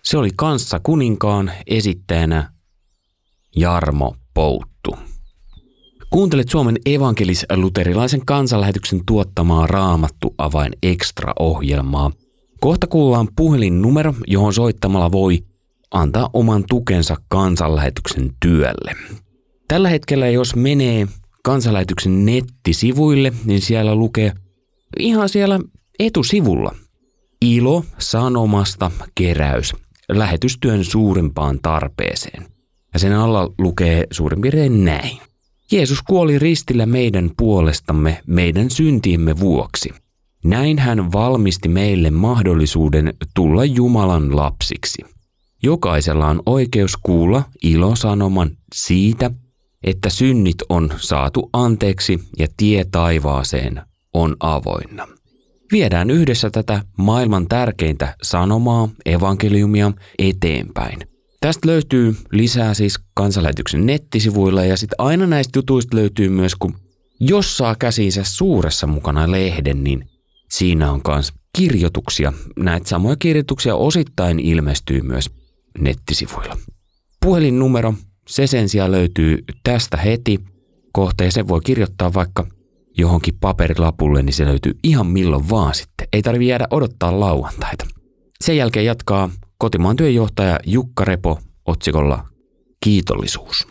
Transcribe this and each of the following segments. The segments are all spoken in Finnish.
Se oli Kanssa kuninkaan esittäjänä Jarmo Pouttu. Kuuntelet Suomen evankelis-luterilaisen kansanlähetyksen tuottamaa Raamattu Avain Extra-ohjelmaa. Kohta kuullaan puhelinnumero, johon soittamalla voi antaa oman tukensa kansanlähetyksen työlle. Tällä hetkellä, jos menee kansanlähetyksen nettisivuille, niin siellä lukee ihan siellä etusivulla Ilo sanomasta keräys lähetystyön suurimpaan tarpeeseen. Ja sen alla lukee suurin piirtein näin. Jeesus kuoli ristillä meidän puolestamme meidän syntiemme vuoksi. Näin hän valmisti meille mahdollisuuden tulla Jumalan lapsiksi. Jokaisella on oikeus kuulla ilosanoman siitä, että synnit on saatu anteeksi ja tie taivaaseen on avoinna. Viedään yhdessä tätä maailman tärkeintä sanomaa, evankeliumia eteenpäin. Tästä löytyy lisää siis kansanlähetyksen nettisivuilla ja sitten aina näistä jutuista löytyy myös, kun jos saa käsiinsä suuressa mukana lehden, niin siinä on myös kirjoituksia. Näitä samoja kirjoituksia osittain ilmestyy myös nettisivuilla. Puhelinnumero, se sen sijaan löytyy tästä heti kohta ja sen voi kirjoittaa vaikka johonkin paperilapulle, niin se löytyy ihan milloin vaan sitten. Ei tarvitse jäädä odottaa lauantaita. Sen jälkeen jatkaa kotimaan työnjohtaja Jukka Repo otsikolla Kiitollisuus.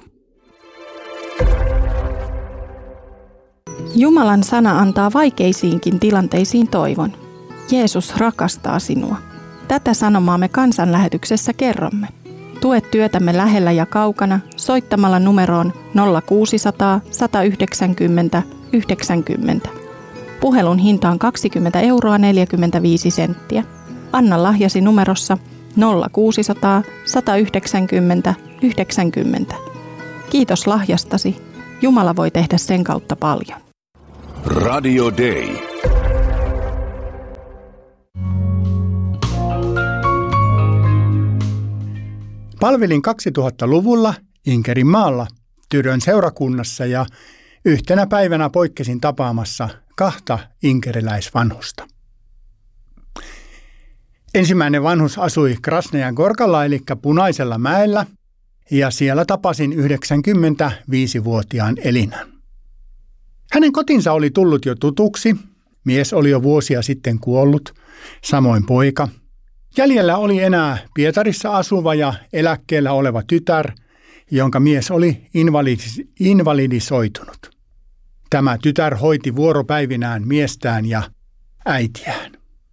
Jumalan sana antaa vaikeisiinkin tilanteisiin toivon. Jeesus rakastaa sinua. Tätä sanomaa me kansanlähetyksessä kerromme. Tue työtämme lähellä ja kaukana soittamalla numeroon 0600 190 90. Puhelun hinta on 20,45 €. Anna lahjasi numerossa 0600 190 90. Kiitos lahjastasi. Jumala voi tehdä sen kautta paljon. Radio Day. Palvelin 2000-luvulla Inkerinmaalla Tyrön seurakunnassa ja yhtenä päivänä poikkesin tapaamassa 2 inkeriläisvanhusta. Ensimmäinen vanhus asui Krasnajan Gorkalla eli Punaisella mäellä ja siellä tapasin 95-vuotiaan Elinan. Hänen kotinsa oli tullut jo tutuksi, mies oli jo vuosia sitten kuollut, samoin poika. Jäljellä oli enää Pietarissa asuva ja eläkkeellä oleva tytär, jonka mies oli invalidisoitunut. Tämä tytär hoiti vuoropäivinään miestään ja äitiään.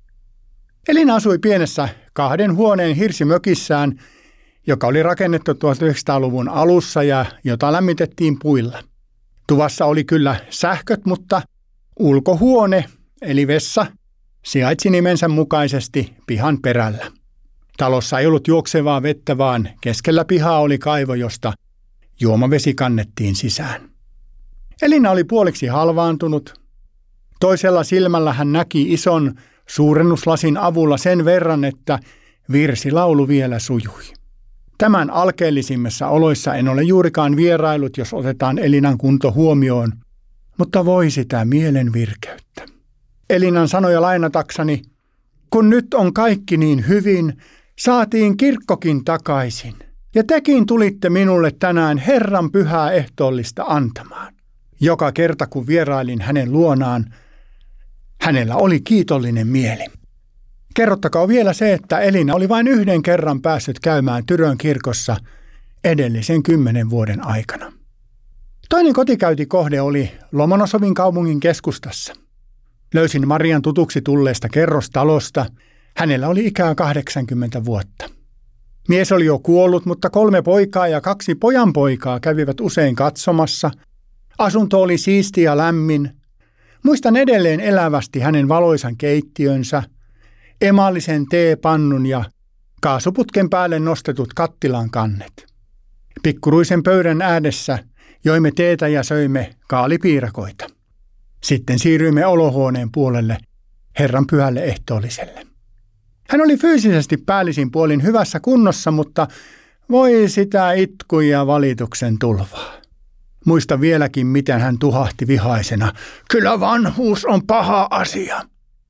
Elina asui pienessä 2 huoneen hirsimökissään, joka oli rakennettu 1900-luvun alussa ja jota lämmitettiin puilla. Tuvassa oli kyllä sähköt, mutta ulkohuone eli vessa sijaitsi nimensä mukaisesti pihan perällä. Talossa ei ollut juoksevaa vettä, vaan keskellä pihaa oli kaivo, josta juomavesi kannettiin sisään. Elina oli puoliksi halvaantunut. Toisella silmällä hän näki ison suurennuslasin avulla sen verran, että virsilaulu vielä sujui. Tämän alkeellisimmissa oloissa en ole juurikaan vierailut, jos otetaan Elinan kunto huomioon, mutta voi sitä mielen virkeyttä. Elinan sanoja lainatakseni, kun nyt on kaikki niin hyvin, saatiin kirkkokin takaisin, ja tekin tulitte minulle tänään Herran pyhää ehtoollista antamaan. Joka kerta kun vierailin hänen luonaan, hänellä oli kiitollinen mieli. Kerrottakaa vielä se, että Elina oli vain 1 kerran päässyt käymään Tyrön kirkossa edellisen 10 vuoden aikana. Toinen kotikäyntikohde oli Lomonosovin kaupungin keskustassa. Löysin Marian tutuksi tulleesta kerrostalosta. Hänellä oli ikää 80 vuotta. Mies oli jo kuollut, mutta 3 poikaa ja 2 pojanpoikaa kävivät usein katsomassa. Asunto oli siisti ja lämmin. Muistan edelleen elävästi hänen valoisan keittiönsä, emallisen teepannun ja kaasuputken päälle nostetut kattilan kannet. Pikkuruisen pöydän ääressä joimme teetä ja söimme kaalipiirakoita. Sitten siirryimme olohuoneen puolelle Herran pyhälle ehtoolliselle. Hän oli fyysisesti päällisin puolin hyvässä kunnossa, mutta voi sitä itku ja valituksen tulvaa. Muista vieläkin, miten hän tuhahti vihaisena. Kyllä vanhuus on paha asia.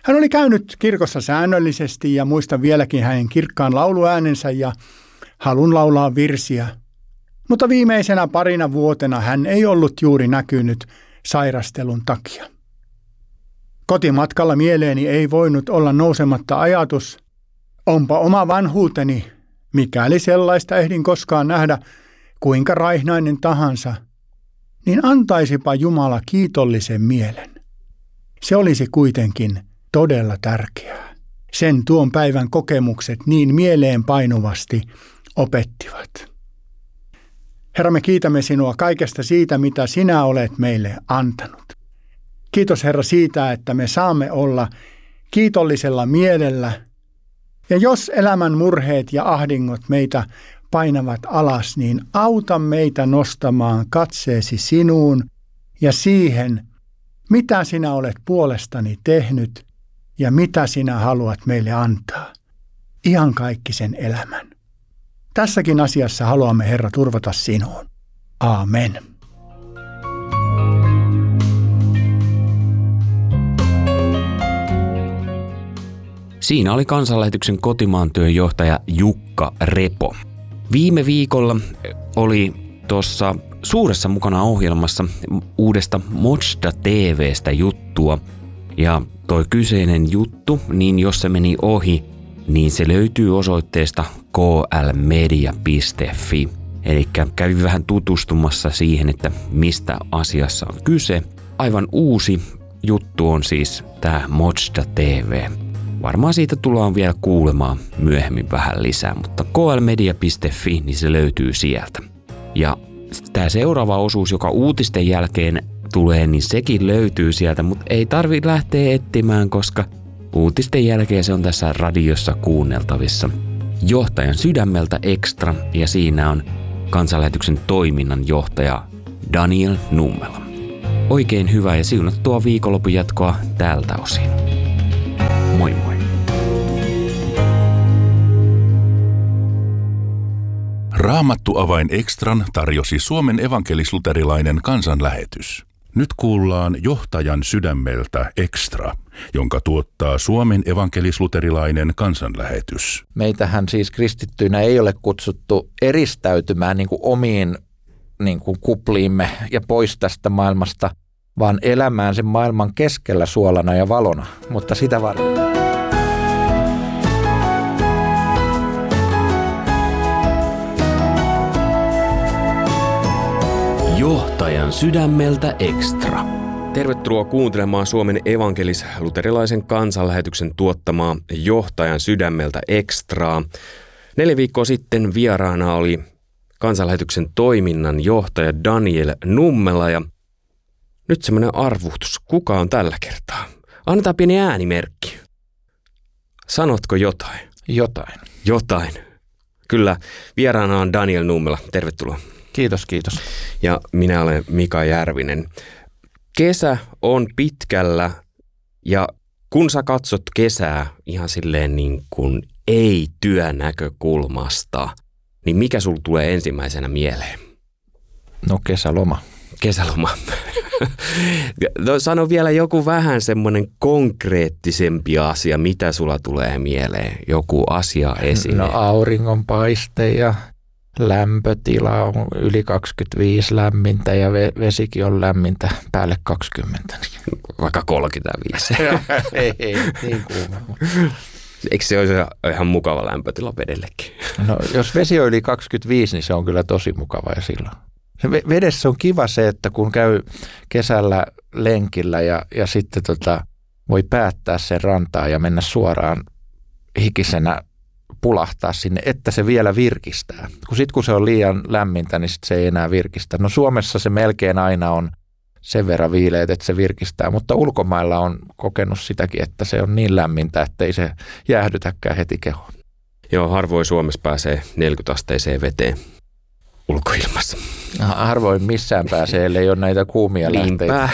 Hän oli käynyt kirkossa säännöllisesti ja muistan vieläkin hänen kirkkaan lauluäänensä ja halun laulaa virsiä. Mutta viimeisenä parina vuotena hän ei ollut juuri näkynyt sairastelun takia. Kotimatkalla mieleeni ei voinut olla nousematta ajatus, onpa oma vanhuuteni, mikäli sellaista ehdin koskaan nähdä, kuinka raihnainen tahansa, niin antaisipa Jumala kiitollisen mielen. Se olisi kuitenkin todella tärkeää. Sen tuon päivän kokemukset niin mieleen painuvasti opettivat. Herra, me kiitämme sinua kaikesta siitä, mitä sinä olet meille antanut. Kiitos Herra siitä, että me saamme olla kiitollisella mielellä. Ja jos elämän murheet ja ahdingot meitä painavat alas, niin auta meitä nostamaan katseesi sinuun ja siihen, mitä sinä olet puolestani tehnyt ja mitä sinä haluat meille antaa. Iankaikkisen elämän. Tässäkin asiassa haluamme, Herra, turvata sinuun. Aamen. Siinä oli Kansanlähetyksen kotimaan työnjohtaja Jukka Repo. Viime viikolla oli tuossa suuressa mukana ohjelmassa uudesta Motsda TV:stä juttua. Ja toi kyseinen juttu, niin jos se meni ohi, niin se löytyy osoitteesta klmedia.fi. Eli kävin vähän tutustumassa siihen, että mistä asiassa on kyse. Aivan uusi juttu on siis tämä Motsda TV. Varmaan siitä tullaan vielä kuulemaan myöhemmin vähän lisää, mutta klmedia.fi, niin se löytyy sieltä. Ja tämä seuraava osuus, joka uutisten jälkeen tulee, niin sekin löytyy sieltä, mutta ei tarvitse lähteä etsimään, koska uutisten jälkeen se on tässä radiossa kuunneltavissa. Johtajan sydämeltä Extra, ja siinä on Kansanlähetyksen toiminnan johtaja Daniel Nummela. Oikein hyvää ja siunattua viikonlopun jatkoa tältä osin. Moi moi! Raamattuavain Extran tarjosi Suomen evankelis-luterilainen kansanlähetys. Nyt kuullaan Johtajan sydämeltä Extra, jonka tuottaa Suomen evankelis-luterilainen kansanlähetys. Meitähän siis kristittyinä ei ole kutsuttu eristäytymään niin kuin omiin niin kuin kupliimme ja pois tästä maailmasta, vaan elämään sen maailman keskellä suolana ja valona, mutta sitä varten. Johtajan sydämeltä Extra. Tervetuloa kuuntelemaan Suomen evankelis-luterilaisen kansanlähetyksen tuottamaa Johtajan sydämeltä Extraa. 4 viikkoa sitten vieraana oli kansanlähetyksen toiminnan johtaja Daniel Nummela ja nyt semmoinen arvuutus. Kuka on tällä kertaa? Annetaan pieni äänimerkki. Sanotko jotain? Jotain. Kyllä, vieraana on Daniel Nummela. Tervetuloa. Kiitos, kiitos. Ja minä olen Mika Järvinen. Kesä on pitkällä ja kun sä katsot kesää ihan silleen niin kuin ei-työnäkökulmasta, niin mikä sulla tulee ensimmäisenä mieleen? No kesäloma. Kesäloma. No, sano vielä joku vähän semmoinen konkreettisempi asia, mitä sulla tulee mieleen? Joku asia esine. No auringonpaiste ja lämpötila on yli 25 lämmintä ja vesikin on lämmintä päälle 20. Vaikka 35. ei, niin kuuma. Eikö se olisi ihan mukava lämpötila vedellekin? No jos vesi on yli 25, niin se on kyllä tosi mukava ja silloin. Vedessä on kiva se, että kun käy kesällä lenkillä ja sitten voi päättää sen rantaa ja mennä suoraan hikisenä pulahtaa sinne, että se vielä virkistää. Kun se on liian lämmintä, niin sit se ei enää virkistä. No Suomessa se melkein aina on sen verran viileet, että se virkistää, mutta ulkomailla on kokenut sitäkin, että se on niin lämmintä, että ei se jäähdytäkään heti kehoon. Joo, harvoin Suomessa pääsee 40-asteiseen veteen ulkoilmassa. Harvoin missään pääsee, ellei ole näitä kuumia lähteitä.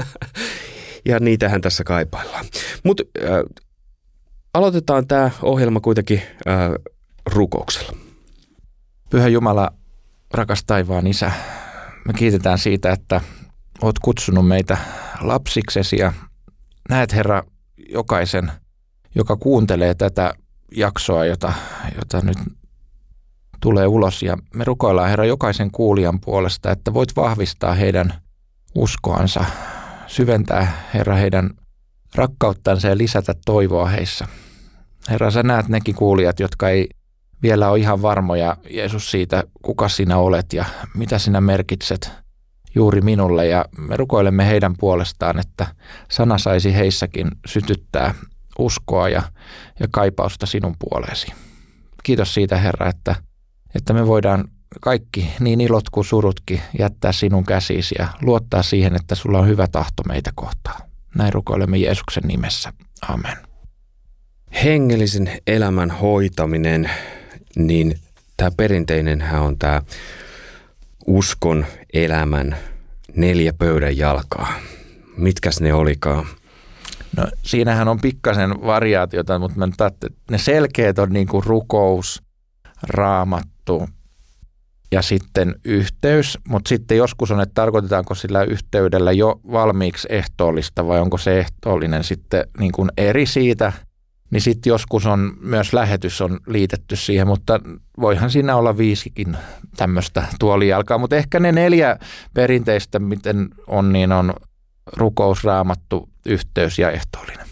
Ja niitähän tässä kaipaillaan. Mutta aloitetaan tämä ohjelma kuitenkin rukouksella. Pyhä Jumala, rakas taivaan Isä, me kiitetään siitä, että olet kutsunut meitä lapsiksesi ja näet, Herra, jokaisen, joka kuuntelee tätä jaksoa, jota nyt tulee ulos. Ja me rukoillaan, Herra, jokaisen kuulijan puolesta, että voit vahvistaa heidän uskoansa, syventää, Herra, heidän rakkauttansa ja lisätä toivoa heissä. Herra, sä näet nekin kuulijat, jotka ei vielä ole ihan varmoja, Jeesus, siitä, kuka sinä olet ja mitä sinä merkitset juuri minulle. Ja me rukoilemme heidän puolestaan, että sana saisi heissäkin sytyttää uskoa ja kaipausta sinun puoleesi. Kiitos siitä, Herra, että me voidaan kaikki, niin ilot kuin surutkin, jättää sinun käsiisi ja luottaa siihen, että sulla on hyvä tahto meitä kohtaan. Näin rukoilemme Jeesuksen nimessä. Amen. Hengellisen elämän hoitaminen, niin tämä perinteinenhän on tämä uskon elämän 4 pöydän jalkaa. Mitkäs ne olikaan? No siinähän on pikkasen variaatiota, mutta mä nyt ajattelin, ne selkeät on niin kuin rukous, raamattu ja sitten yhteys, mutta sitten joskus on, että tarkoitetaanko sillä yhteydellä jo valmiiksi ehtoollista vai onko se ehtoollinen sitten niin kuin eri siitä, niin sitten joskus on myös lähetys on liitetty siihen, mutta voihan siinä olla 5kin tämmöistä tuolijalkaa, mutta ehkä ne 4 perinteistä, miten on, niin on rukous, raamattu, yhteys ja ehtoollinen.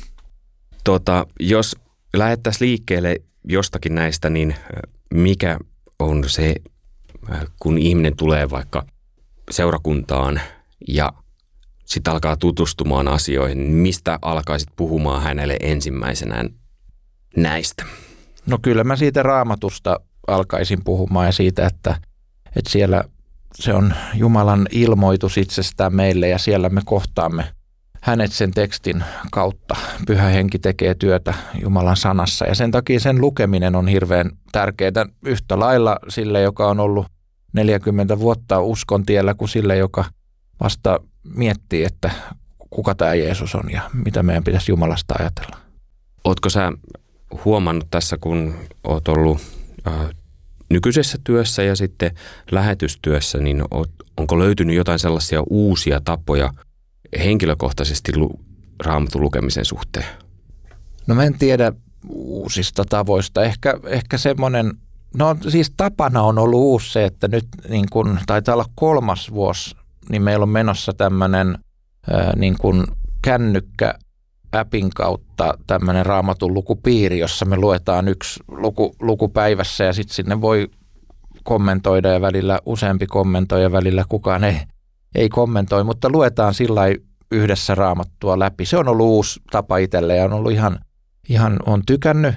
Jos lähdettäisiin liikkeelle jostakin näistä, niin mikä on se, kun ihminen tulee vaikka seurakuntaan ja sitten alkaa tutustumaan asioihin, niin mistä alkaisit puhumaan hänelle ensimmäisenään näistä? No kyllä mä siitä raamatusta alkaisin puhumaan ja siitä, että siellä se on Jumalan ilmoitus itsestään meille ja siellä me kohtaamme hänet sen tekstin kautta. Pyhä Henki tekee työtä Jumalan sanassa ja sen takia sen lukeminen on hirveän tärkeää yhtä lailla sille, joka on ollut 40 vuotta uskon tiellä, kuin sille, joka vasta miettii, että kuka tämä Jeesus on ja mitä meidän pitäisi Jumalasta ajatella. Ootko sä huomannut tässä, kun oot ollut nykyisessä työssä ja sitten lähetystyössä, niin onko löytynyt jotain sellaisia uusia tapoja henkilökohtaisesti Raamatun lukemisen suhteen? No mä en tiedä uusista tavoista. Ehkä semmoinen, no siis tapana on ollut uusi se, että nyt niin kun taitaa olla 3. vuosi, niin meillä on menossa tämmöinen niin kuin kännykkä-appin kautta tämmöinen Raamatun lukupiiri, jossa me luetaan 1 luku päivässä ja sitten sinne voi kommentoida ja välillä useampi kommentoi ja välillä kukaan ei kommentoi, mutta luetaan sillai yhdessä Raamattua läpi. Se on ollut uusi tapa itselle ja on ollut ihan on tykännyt.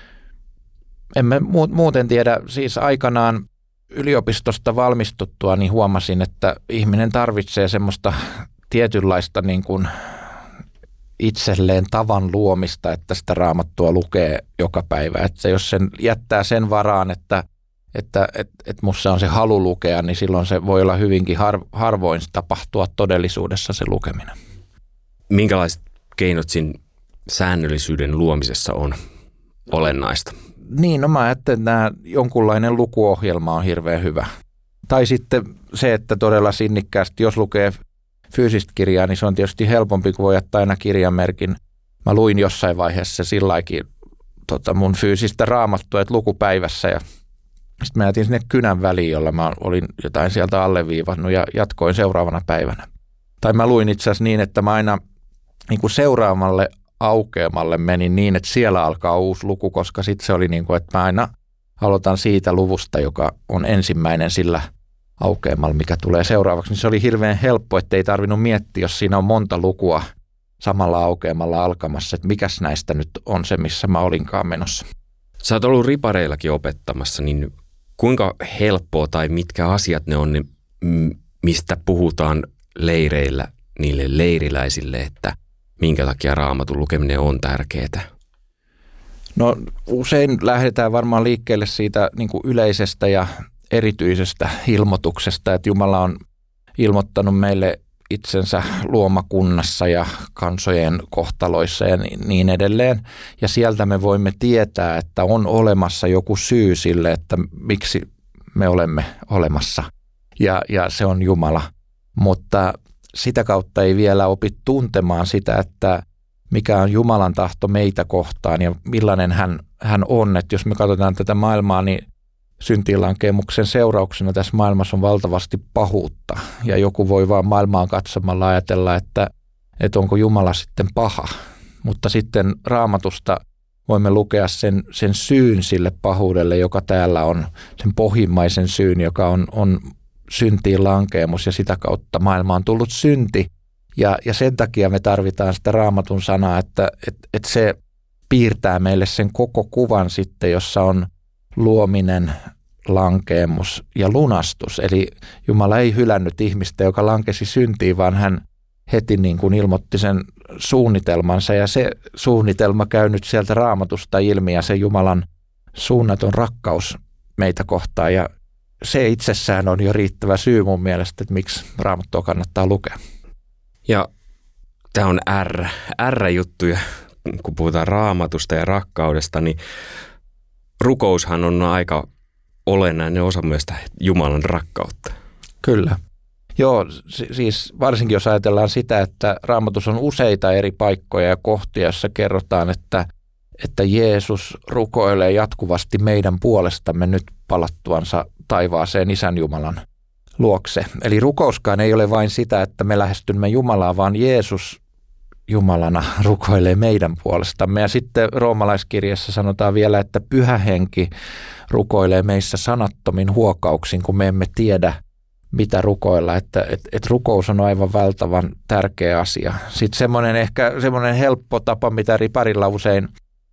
Emme muuten tiedä, siis aikanaan yliopistosta valmistuttua, niin huomasin, että ihminen tarvitsee semmoista tietynlaista niin kuin itselleen tavan luomista, että sitä Raamattua lukee joka päivä. Että jos sen jättää sen varaan, että musta on se halu lukea, niin silloin se voi olla hyvinkin harvoin tapahtua todellisuudessa se lukeminen. Minkälaiset keinot siinä säännöllisyyden luomisessa on olennaista? Niin, no mä ajattelen, että jonkunlainen lukuohjelma on hirveän hyvä. Tai sitten se, että todella sinnikkäästi, jos lukee fyysistä kirjaa, niin se on tietysti helpompi, kun voi jättää aina kirjanmerkin. Mä luin jossain vaiheessa silläkin mun fyysistä Raamattua, että lukupäivässä ja sitten mä jätin sinne kynän väliin, jolla mä olin jotain sieltä alleviivannut ja jatkoin seuraavana päivänä. Tai mä luin itse asiassa niin, että mä aina niin kuin seuraavalle aukeamalle menin niin, että siellä alkaa uusi luku, koska sitten se oli niin kuin, että mä aina aloitan siitä luvusta, joka on ensimmäinen sillä aukeamalla, mikä tulee seuraavaksi. Niin se oli hirveän helppo, että ei tarvinnut miettiä, jos siinä on monta lukua samalla aukeamalla alkamassa, että mikäs näistä nyt on se, missä mä olinkaan menossa. Sä oot ollut ripareillakin opettamassa, niin kuinka helppoa tai mitkä asiat ne on, mistä puhutaan leireillä niille leiriläisille, että minkä takia Raamatun lukeminen on tärkeää? No usein lähdetään varmaan liikkeelle siitä niin kuin yleisestä ja erityisestä ilmoituksesta, että Jumala on ilmoittanut meille itsensä luomakunnassa ja kansojen kohtaloissa ja niin edelleen. Ja sieltä me voimme tietää, että on olemassa joku syy sille, että miksi me olemme olemassa. Ja se on Jumala. Mutta sitä kautta ei vielä opi tuntemaan sitä, että mikä on Jumalan tahto meitä kohtaan ja millainen hän on. Että jos me katsotaan tätä maailmaa, niin syntiinlankemuksen seurauksena tässä maailmassa on valtavasti pahuutta. Ja joku voi vaan maailmaan katsomalla ajatella, että onko Jumala sitten paha. Mutta sitten Raamatusta voimme lukea sen syyn sille pahuudelle, joka täällä on, sen pohjimmaisen syyn, joka on syntiinlankemus ja sitä kautta maailmaan tullut synti. Ja sen takia me tarvitaan sitä Raamatun sanaa, että se piirtää meille sen koko kuvan sitten, jossa on luominen, lankeemus ja lunastus. Eli Jumala ei hylännyt ihmistä, joka lankesi syntiin, vaan hän heti niin kuin ilmoitti sen suunnitelmansa. Ja se suunnitelma käy nyt sieltä Raamatusta ilmi ja se Jumalan suunnaton rakkaus meitä kohtaan. Ja se itsessään on jo riittävä syy mun mielestä, että miksi Raamattua kannattaa lukea. Ja tämä on R-juttuja, kun puhutaan Raamatusta ja rakkaudesta, niin rukoushan on aika olennainen osa myös Jumalan rakkautta. Kyllä. Joo, siis varsinkin jos ajatellaan sitä, että Raamatussa on useita eri paikkoja ja kohtia, joissa kerrotaan, että Jeesus rukoilee jatkuvasti meidän puolestamme nyt palattuansa taivaaseen Isän Jumalan luokse. Eli rukouskaan ei ole vain sitä, että me lähestymme Jumalaa, vaan Jeesus Jumalana rukoilee meidän puolestamme. Ja sitten roomalaiskirjassa sanotaan vielä, että Pyhä Henki rukoilee meissä sanattomin huokauksin, kun me emme tiedä, mitä rukoilla. Että rukous on aivan valtavan tärkeä asia. Sitten semmoinen helppo tapa, mitä riparilla usein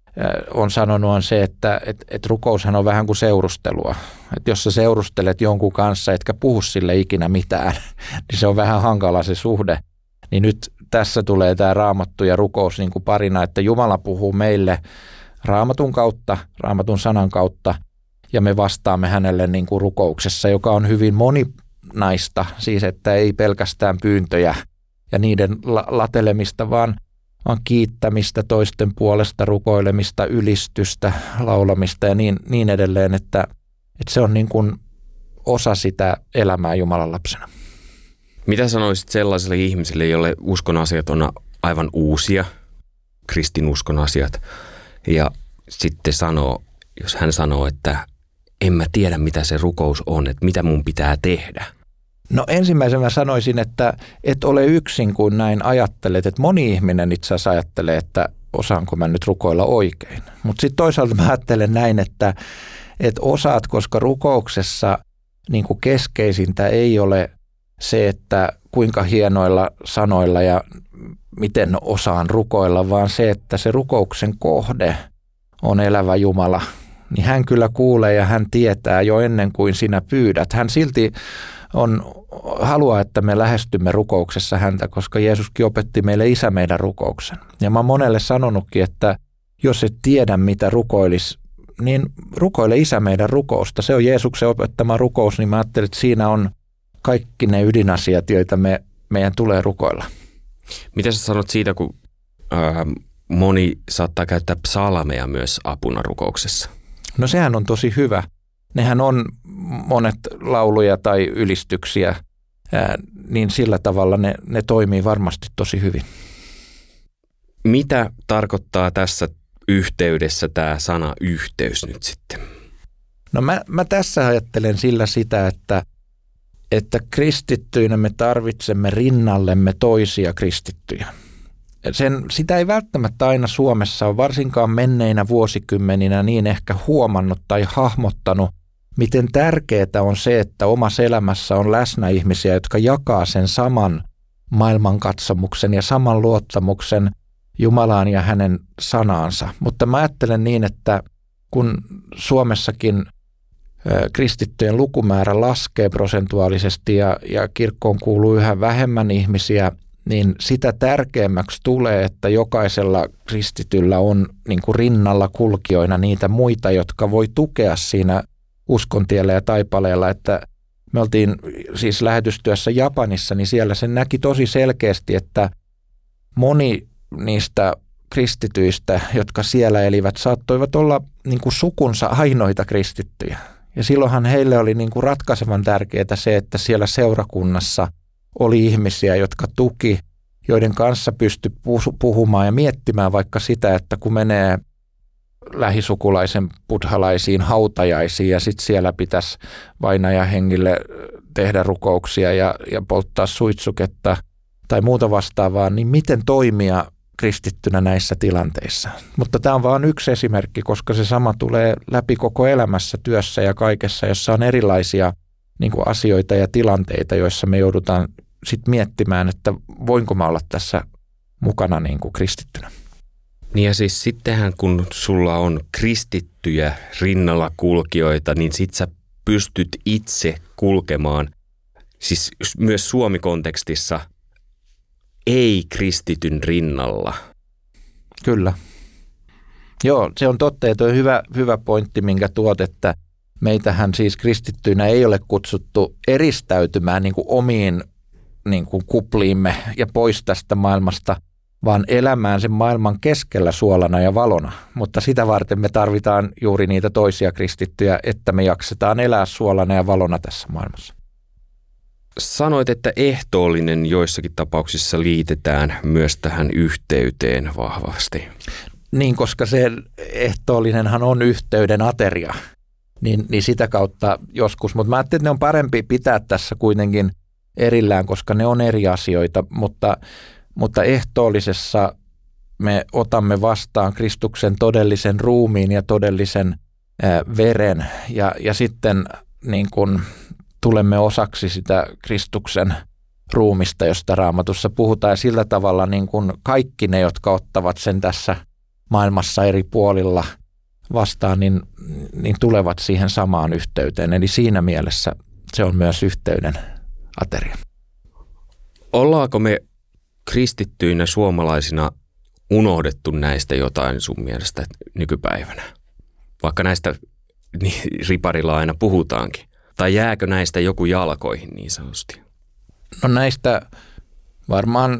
on sanonut, on se, että rukoushan on vähän kuin seurustelua. Että jos sä seurustelet jonkun kanssa, etkä puhu sille ikinä mitään, niin se on vähän hankala se suhde. Niin nyt tässä tulee tämä Raamattu ja rukous niin kuin parina, että Jumala puhuu meille Raamatun kautta, Raamatun sanan kautta, ja me vastaamme hänelle niin kuin rukouksessa, joka on hyvin moninaista, siis että ei pelkästään pyyntöjä ja niiden latelemista, vaan kiittämistä, toisten puolesta rukoilemista, ylistystä, laulamista ja niin edelleen, että se on niin kuin osa sitä elämää Jumalan lapsena. Mitä sanoisit sellaiselle ihmiselle, jolle uskon asiat on aivan uusia, kristinuskon asiat, ja sitten jos hän sanoo, että en mä tiedä mitä se rukous on, että mitä mun pitää tehdä? No ensimmäisenä sanoisin, että et ole yksin, kun näin ajattelet. Että moni ihminen itse asiassa ajattelee, että osaanko mä nyt rukoilla oikein. Mutta sitten toisaalta mä ajattelen näin, että osaat, koska rukouksessa niin kuin keskeisintä ei ole se, että kuinka hienoilla sanoilla ja miten osaan rukoilla, vaan se, että se rukouksen kohde on elävä Jumala. Niin hän kyllä kuulee ja hän tietää jo ennen kuin sinä pyydät. Hän silti haluaa, että me lähestymme rukouksessa häntä, koska Jeesuskin opetti meille Isä meidän rukouksen. Ja mä oon monelle sanonutkin, että jos et tiedä mitä rukoilisi, niin rukoile Isä meidän rukousta. Se on Jeesuksen opettama rukous, niin mä ajattelin, että siinä on kaikki ne ydinasiat, joita meidän tulee rukoilla. Mitä sä sanot siitä, kun moni saattaa käyttää psalmeja myös apuna rukouksessa? No sehän on tosi hyvä. Nehän on monet lauluja tai ylistyksiä, niin sillä tavalla ne toimii varmasti tosi hyvin. Mitä tarkoittaa tässä yhteydessä tämä sana yhteys nyt sitten? No mä tässä ajattelen sillä sitä, että kristittyinä me tarvitsemme rinnallemme toisia kristittyjä. Sitä ei välttämättä aina Suomessa ole varsinkaan menneinä vuosikymmeninä niin ehkä huomannut tai hahmottanut, miten tärkeää on se, että omassa elämässä on läsnä ihmisiä, jotka jakaa sen saman maailmankatsomuksen ja saman luottamuksen Jumalaan ja hänen sanaansa. Mutta mä ajattelen niin, että kun Suomessakin kristittyjen lukumäärä laskee prosentuaalisesti ja kirkkoon kuuluu yhä vähemmän ihmisiä, niin sitä tärkeämmäksi tulee, että jokaisella kristityllä on niin kuin rinnalla kulkijoina niitä muita, jotka voi tukea siinä uskontiellä ja taipaleella. Että me oltiin siis lähetystyössä Japanissa, niin siellä se näki tosi selkeästi, että moni niistä kristityistä, jotka siellä elivät, saattoivat olla niin kuin sukunsa ainoita kristittyjä. Ja silloinhan heille oli niin kuin ratkaisevan tärkeää se, että siellä seurakunnassa oli ihmisiä, jotka tuki joiden kanssa pystyy puhumaan ja miettimään vaikka sitä, että kun menee lähisukulaisen buddhalaisiin hautajaisiin ja sitten siellä pitäisi vainajahengille tehdä rukouksia ja polttaa suitsuketta tai muuta vastaavaa, niin miten toimia kristittynä näissä tilanteissa. Mutta tämä on vain yksi esimerkki, koska se sama tulee läpi koko elämässä, työssä ja kaikessa, jossa on erilaisia niin kuin asioita ja tilanteita, joissa me joudutaan sitten miettimään, että voinko mä olla tässä mukana niin kuin kristittynä. Niin ja siis sittenhän kun sulla on kristittyjä rinnalla kulkijoita, niin sit sä pystyt itse kulkemaan, siis myös Suomi-kontekstissa, ei-kristityn rinnalla. Kyllä. Joo, se on totta ja tuo on hyvä pointti, minkä tuot, että meitähän siis kristittyinä ei ole kutsuttu eristäytymään niin kuin omiin niin kuin kupliimme ja pois tästä maailmasta, vaan elämään sen maailman keskellä suolana ja valona. Mutta sitä varten me tarvitaan juuri niitä toisia kristittyjä, että me jaksetaan elää suolana ja valona tässä maailmassa. Sanoit, että ehtoollinen joissakin tapauksissa liitetään myös tähän yhteyteen vahvasti. Niin, koska se ehtoollinenhan on yhteyden ateria, niin sitä kautta joskus. Mutta mä ajattelin, että ne on parempi pitää tässä kuitenkin erillään, koska ne on eri asioita, mutta ehtoollisessa me otamme vastaan Kristuksen todellisen ruumiin ja todellisen veren ja sitten niin kuin tulemme osaksi sitä Kristuksen ruumista, josta Raamatussa puhutaan ja sillä tavalla niin kuin kaikki ne, jotka ottavat sen tässä maailmassa eri puolilla vastaan, niin tulevat siihen samaan yhteyteen. Eli siinä mielessä se on myös yhteyden ateria. Ollaanko me kristittyinä suomalaisina unohdettu näistä jotain sun mielestä nykypäivänä? Vaikka näistä riparilla aina puhutaankin. Tai jääkö näistä joku jalkoihin niin sanotusti? No näistä varmaan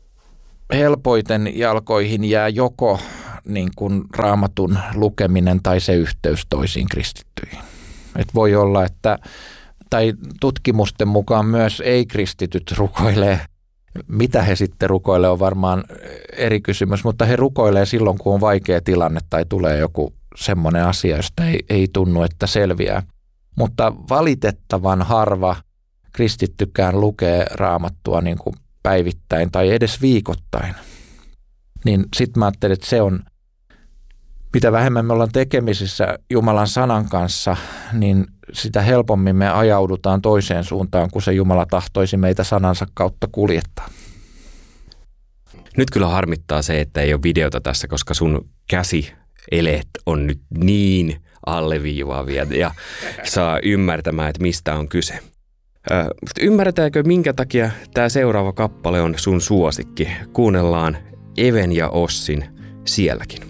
helpoiten jalkoihin jää joko niin kuin Raamatun lukeminen tai se yhteys toisiin kristittyihin. Et voi olla, että tai tutkimusten mukaan myös ei-kristityt rukoilee. Mitä he sitten rukoilee on varmaan eri kysymys, mutta he rukoilee silloin, kun on vaikea tilanne tai tulee joku semmoinen asia, josta ei tunnu, että selviää. Mutta valitettavan harva kristittykään lukee Raamattua niin kuin päivittäin tai edes viikoittain. Niin sitten mä ajattelin, että se on, mitä vähemmän me ollaan tekemisissä Jumalan sanan kanssa, niin sitä helpommin me ajaudutaan toiseen suuntaan, kun se Jumala tahtoisi meitä sanansa kautta kuljettaa. Nyt kyllä harmittaa se, että ei ole videota tässä, koska sun käsieleet on nyt niin alleviivaavia ja saa ymmärtämään, että mistä on kyse. Ymmärretäänkö, minkä takia tämä seuraava kappale on sun suosikki? Kuunnellaan Even ja Ossin Sielläkin.